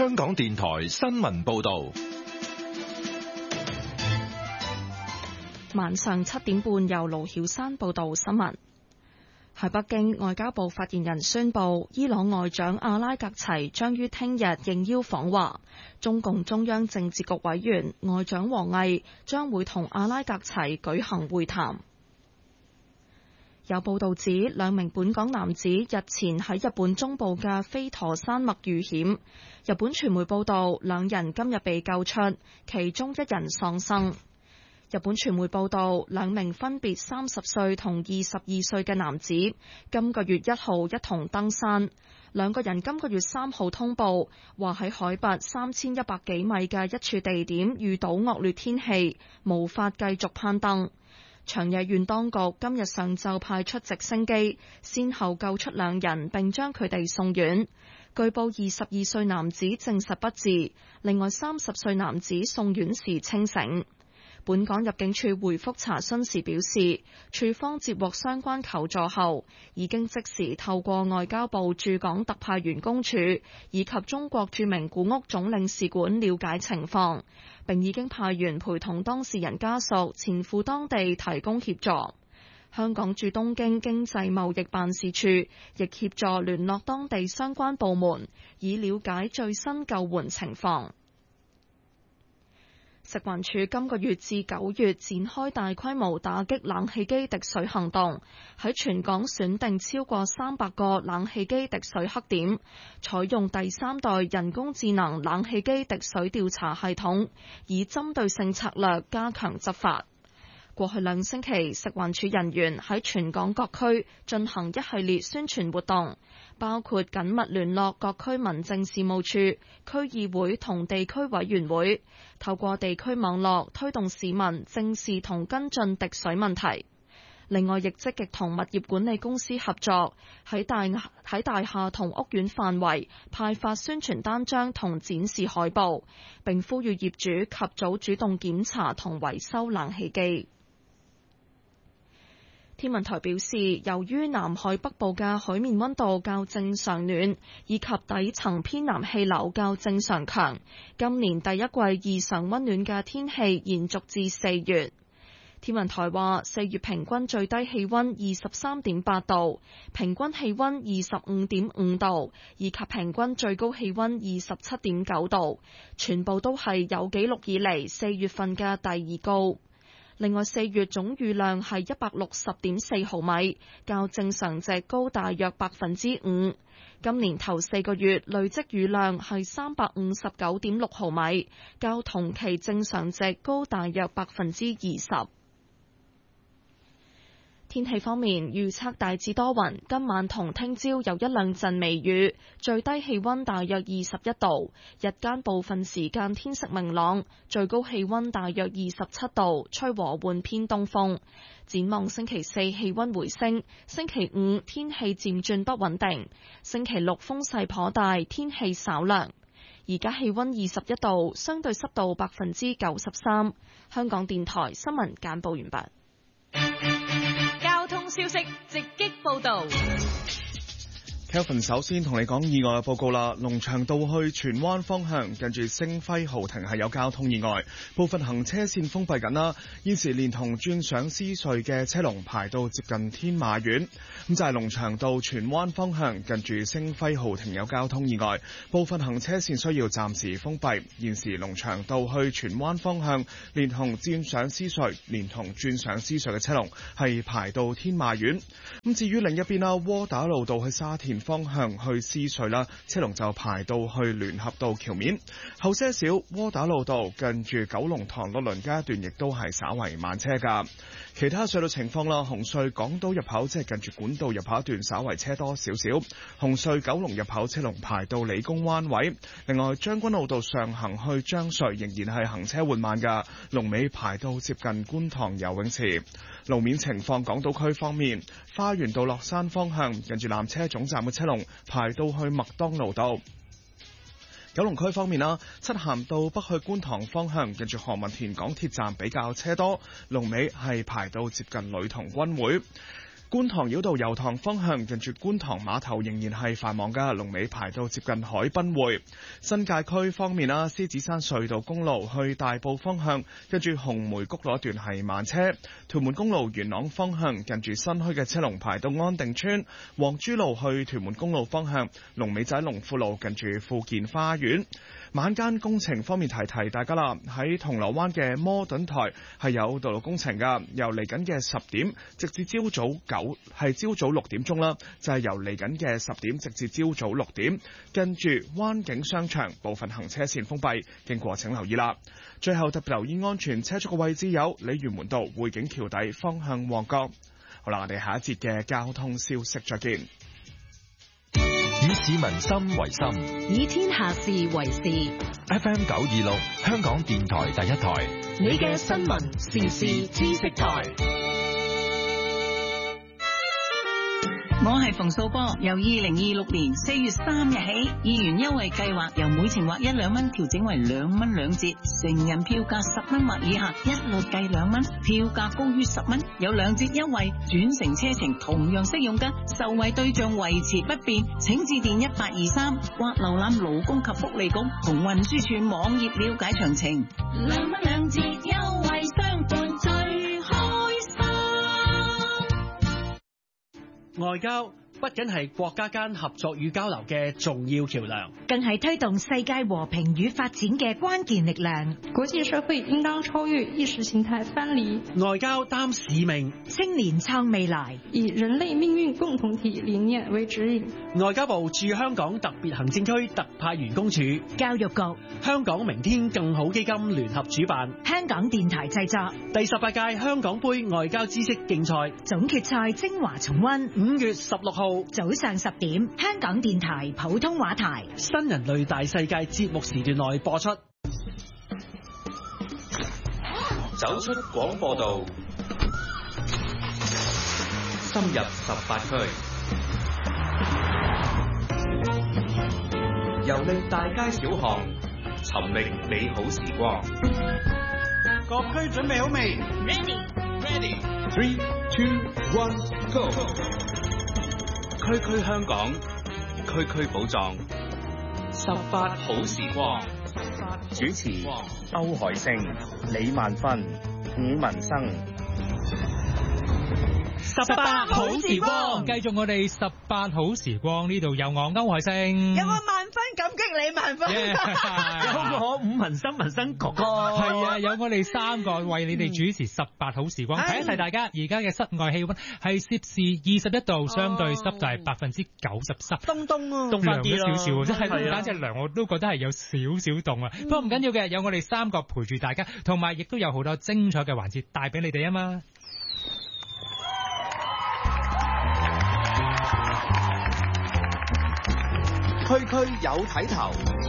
香港電台新聞報道。 晚上7點半，由盧曉山報道新聞。喺北京，外交部發言人宣布，伊朗外長阿拉格齊將於聽日應邀訪華。中共中央政治局委員外長王毅將會同阿拉格齊舉行會談。有報道指，兩名本港男子日前喺日本中部嘅飛陀山脈遇險。日本傳媒報道，兩人今日被救出，其中一人喪生。日本傳媒報道，兩名分別30歲同22歲嘅男子，今個月1號一同登山。兩個人今個月3號通報，話喺海拔3100幾米嘅一處地點遇到惡劣天氣，無法繼續攀登。長野縣當局今日上晝派出直升機，先後救出兩人，並將佢哋送院。據報22歲男子證實不治，另外30歲男子送院時清醒。本港入境處回覆查詢時表示，處方接獲相關求助後，已經即時透過外交部駐港特派員公署以及中國駐名古屋總領事館了解情況，並已經派員陪同當事人家屬前赴當地提供協助。香港駐東京經濟貿易辦事處亦協助聯絡當地相關部門，以了解最新救援情況。食環署今個月至9月展開大規模打擊冷氣機滴水行動，喺全港選定超過300個冷氣機滴水黑點，採用第3代人工智能冷氣機滴水調查系統，以針對性策略加強執法。過去2星期，食環署人員喺全港各區進行一系列宣傳活動，包括緊密聯絡各區民政事務處、區議會同地區委員會，透過地區網絡推動市民正視同跟進滴水問題。另外，亦積極同物業管理公司合作，喺大廈同屋苑範圍派發宣傳單張同展示海報，並呼籲業主及早主動檢查同維修冷氣機。天文台表示，由於南海北部嘅海面溫度較正常暖，以及底層偏南氣流較正常強，今年第一季異常溫暖嘅天氣延續至4月。天文台話，4月平均最低氣溫23.8度，平均氣溫25.5度，以及平均最高氣溫27.9度，全部都係有紀錄以嚟4月份嘅第2高。另外，4月總雨量係160.4毫米，較正常值高大約5%。今年頭4個月累積雨量係359.6毫米，較同期正常值高大約20%。天氣方面，預測大致多雲，今晚同聽朝有一兩陣微雨，最低氣溫大約21度，日間部分時間天色明朗，最高氣溫大約27度，吹和緩偏東風。展望星期4氣溫回升，星期5天氣漸轉不穩定，星期6風勢頗大，天氣稍涼。而家氣溫21度，相對濕度93%。香港電台新聞簡報完畢。 交通消息直擊報道。 Kelvin 首先同你講意外嘅報告啦，龍翔道去荃灣方向近住星輝豪庭係有交通意外，部分行車線封閉緊啦。現時連同轉上獅隧嘅車龍排到接近天馬苑，咁就係龍翔道荃灣方向近住星輝豪庭有交通意外，部分行車線需要暫時封閉。現時龍翔道去荃灣方向連同轉上獅隧嘅車龍係排到天馬苑。咁至於另一邊啦，窩打老道去沙田方向去獅隧啦，車龍就排到去聯合道橋面。後些少窩打老道近住九龍塘樂鄰街一段亦都係稍為慢車噶。其他隧道情況啦，紅隧港島入口即係近住管道入口一段稍為車多少少，紅隧九龍入口車龍排到理工灣位。另外將軍澳道上行去將隧仍然係行車緩慢噶，龍尾排到接近觀塘游泳池。路面情況，港島區方面，花園道落山方向近住纜車總站嘅車龍排到去麥當勞道。九龍區方面啦，漆咸道北去觀塘方向近住何文田港鐵站比較車多，龍尾係排到接近女童軍會。 觀塘繞道油塘方向近住觀塘碼頭仍然係繁忙㗎，龍尾排到接近海濱匯。新界區方面啦，獅子山隧道公路去大埔方向跟住紅梅谷路一段係慢車，屯門公路元朗方向近住新墟嘅車龍排到安定村，黃珠路去屯門公路方向龍尾仔龍富路近住富健花園。晚間工程方面提大家啦，喺銅鑼灣嘅摩頓台係有道路工程㗎，由嚟緊嘅10點直至朝早6點鐘啦，就係由嚟緊嘅10點直至朝早6點，跟住灣景商場部分行車線封閉，經過請留意啦。最後特別留意安全車速嘅位置有鯉魚門道匯景橋底方向旺角。好啦，我哋下一節嘅交通消息再見。 以市民心為心， 以天下事為事。 FM 926香港電台第一台， 你嘅新聞時事知識台。 我係馮素波，由2026年4月3日起，議員優惠計劃由每程劃1、2蚊調整為2蚊2折，成人票價10蚊或以下一律計2蚊，票價高於10蚊有2折優惠，轉乘車程同樣適用㗎，受惠對象維持不變，請致電1823或瀏覽勞工及福利局同運輸署網頁了解詳情。2蚊2折優惠相伴最開心。 外交不僅係國家間合作與交流嘅重要橋梁， 更係推動世界和平與發展嘅關鍵力量。 國際社會應當超越意識形態藩籬， 外交擔使命， 青年創未來， 以人類命運共同體理念為指引。 外交部駐香港特別行政區特派員公署、 教育局、 香港明天更好基金聯合主辦， 香港電台製作第18屆香港杯外交知識競賽總決賽精華重溫 ，5月16號早上10點，香港電台普通話台新人類大世界節目時段內播出。 走出廣播道，深入18區，遊歷大街小巷，尋覓美好時光。 各區準備好未 ？Ready. 3, 2, 1, go！區區香港，區區寶藏，18好時光。主持歐海星、李萬芬、伍文生。 18好時光，繼續我哋18好時光，呢度有我歐海星， 有我萬分感激你萬分， 有我伍文生文生哥哥， 係啊，有我哋3個為你哋主持18好時光。提一提大家，而家嘅室外氣溫係攝氏21度，相對濕度係93%， 凍凍啊， 凍翻啲少少，真係簡直涼，我都覺得係有少少凍啊。不過唔緊要嘅，有我哋3個陪住大家，同埋亦都有好多精彩嘅環節帶俾你哋啊嘛。 區區有睇頭。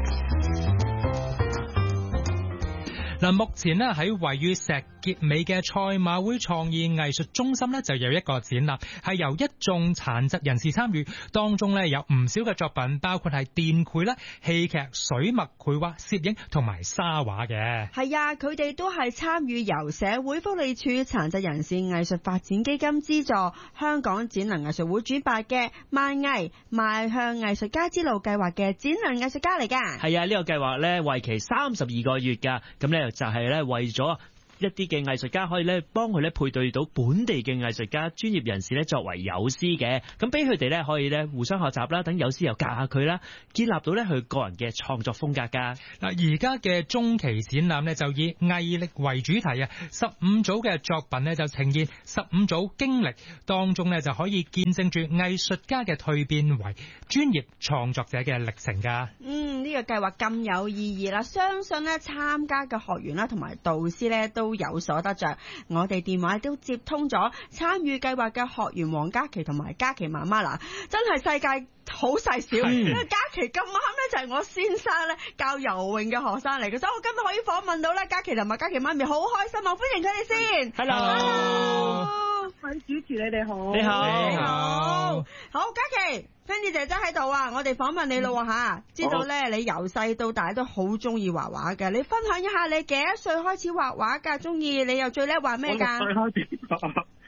嗱，目前咧喺位於石硤尾嘅賽馬會創意藝術中心咧，就有一個展覽，係由一眾殘疾人士參與，當中咧有唔少嘅作品，包括係電繪啦、戲劇、水墨繪畫、攝影同埋沙畫嘅。 係啊，佢哋都係參與由社會福利署殘疾人士藝術發展基金資助香港展能藝術會主辦嘅賣藝邁向藝術家之路計劃嘅展能藝術家嚟㗎。 係啊，呢個計劃咧為期32個月㗎，咁咧就係咧為咗一啲嘅藝術家可以咧幫佢咧配對到本地嘅藝術家專業人士咧作為友師嘅，咁俾佢哋咧可以咧互相學習啦，等友師又教下佢啦，建立到咧佢個人嘅創作風格噶。 嗱，而家嘅中期展覽咧就以毅力為主題啊，15組嘅作品咧就呈現15組經歷，當中咧就可以見證住藝術家嘅蛻變為專業創作者嘅歷程噶。 呢個計劃咁有意義啦，相信咧參加嘅學員啦同埋導師咧都有所得着。我哋電話都接通咗參與計劃嘅學員黃嘉琪同埋嘉琪媽媽啦，真係世界好細小。因為嘉琪咁啱咧就係我先生咧教游泳嘅學生嚟嘅，所以我今日可以訪問到咧嘉琪同埋嘉琪媽咪，好開心啊！歡迎佢哋先。 Hello， 各位主持你哋好。 你好。 你好。好，嘉琪。Fanny 姐姐喺度啊，我哋訪問你咯吓，知道咧你由細到大都好中意畫畫嘅，你分享一下你幾多歲開始畫畫噶？中意你又最叻畫咩噶？ 我6歲開始。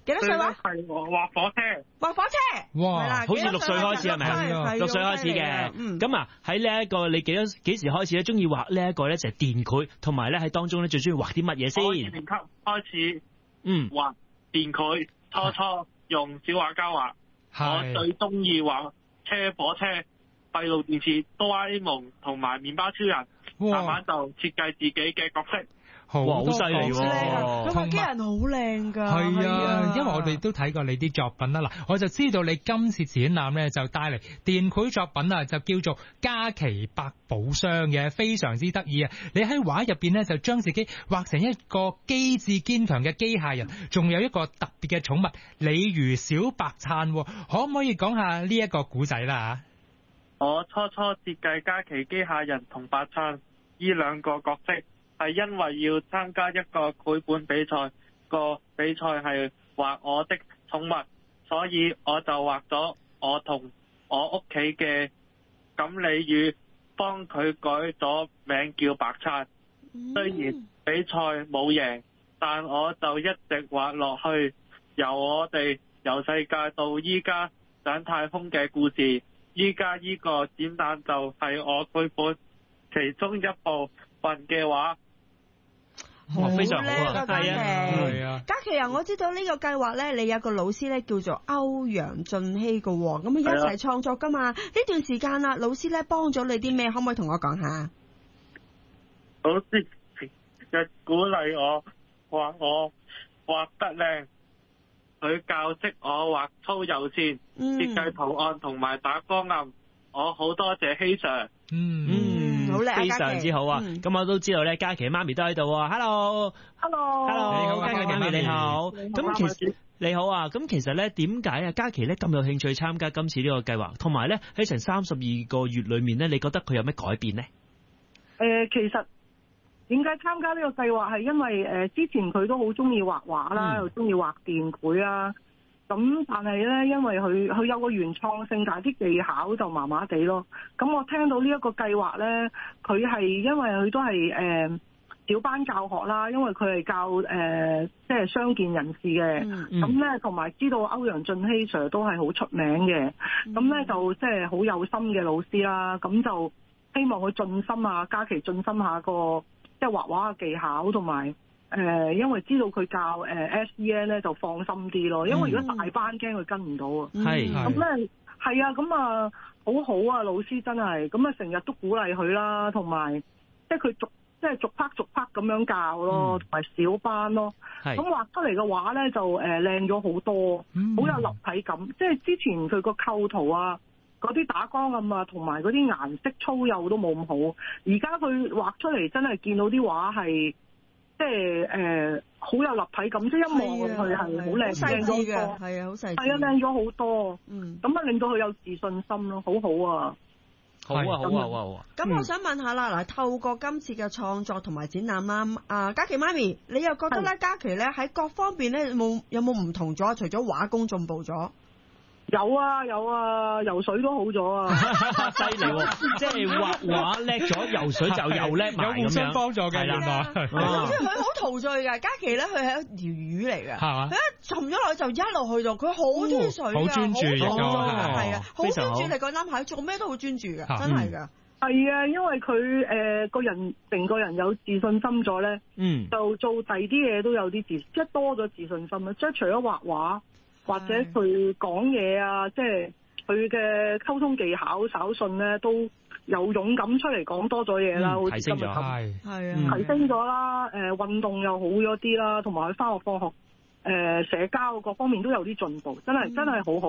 幾多歲話？ 係畫火車。 畫火車。 哇！ 好似6歲開始係咪？6歲開始嘅。咁啊喺呢一個你幾時開始咧？中意畫呢一個咧就係電繪，同埋咧喺當中咧最中意畫啲乜嘢先？ 我2年級開始畫電繪，初用小畫家畫。我最中意畫車、火車、閉路電視、哆啦 A 夢同埋麵包超人，慢慢就設計自己嘅角色。 好犀利喎！ 佢畫機人好靚㗎。 係啊，因為我哋都睇過你啲作品啦。嗱，我就知道你今次展覽咧就帶嚟電繪作品啊，就叫做嘉琪百寶箱嘅，非常之得意啊！你喺畫入邊咧就將自己畫成一個機智堅強嘅機械人，仲有一個特別嘅寵物鯉魚小白燦，可唔可以講下呢一個古仔啦？ 我初設計嘉琪機械人同白燦呢兩個角色，係因為要參加一個繪本比賽，個比賽係畫我的寵物，所以我就畫咗我同我屋企嘅錦鯉魚，幫佢改咗名叫白燦。雖然比賽冇贏，但我就一直畫落去，由我哋由世界到依家上太空嘅故事。依家呢個展覽就係我繪本其中一部分嘅畫。 非常好啊！ 係啊，嘉琪啊，我知道呢個計劃咧，你有個老師咧叫做歐陽俊熙嘅，咁一齊創作噶嘛？呢段時間啊，老師咧幫咗你啲咩？可唔可以同我講下？ 老師日鼓勵我畫得靚，佢教識我畫粗幼線、設計圖案同埋打光暗，我好多謝希 Sir。 好叻， 非常之好啊！咁我都知道咧，嘉琪媽咪都喺度喎。Hello， 你好， 嘉琪媽咪你好。咁其實你好啊。咁其實咧，點解啊嘉琪咧咁有興趣參加今次呢個計劃？同埋咧喺成32個月裏面咧，你覺得佢有咩改變呢？ 其實點解參加呢個計劃係因為之前佢都好中意畫畫啦，又中意畫電繪啦。咁但係咧，因為佢有個原創性，但係啲技巧就麻麻地咯。咁我聽到呢一個計劃咧，佢係因為佢都係小班教學啦，因為佢係教即係傷健人士嘅。咁咧同埋知道歐陽俊熙 Sir 都係好出名嘅。咁咧就即係好有心嘅老師啦。咁就希望佢進心啊，嘉琪進心下個即係畫畫嘅技巧同埋。因為知道佢教SEN 咧就放心啲咯，因為如果大班驚佢跟唔到啊。係咁咧，係啊，咁啊好好啊，老師真係，咁啊成日都鼓勵佢啦，同埋即係佢逐 part 咁樣教咯，同埋小班咯。咁畫出嚟嘅畫咧就靚咗好多，好有立體感。即係之前佢個構圖啊，嗰啲打光啊，同埋嗰啲顏色粗幼都冇咁好。而家佢畫出嚟真係見到啲畫係。即係好有立體感，即係一望落去係好靚，靚咗好多，係啊，好細緻，係啊，靚咗好多，咁啊令到佢有自信心咯，好好啊， 好啊。 咁我想問下啦，嗱，透過今次嘅創作同埋展覽啦，嘉琪媽咪，你又覺得咧，嘉琪咧喺各方面咧有冇唔同咗？除咗畫工進步咗？ 有啊，游水都好咗啊！ 犀利喎，即係畫畫叻咗，游水就又叻埋咁樣， 有互相幫助嘅，原來。 佢好陶醉㗎，嘉琪咧佢係一條魚嚟㗎，佢一沉咗落去就一路去到，佢好中意水㗎， 好專注係啊，好專注嚟個諗下，做咩都好專注㗎，真係㗎。 係啊，因為佢個人成個人有自信心咗咧，就做第二啲嘢都有啲即係多咗自信心啦，即係除咗畫畫。或者佢講嘢啊，即係佢嘅溝通技巧、手信咧，都有勇敢出嚟講多咗嘢啦，好似今日咁，提升咗啦。運動又好咗啲啦，同埋佢返學放學社交各方面都有啲進步，真係好好。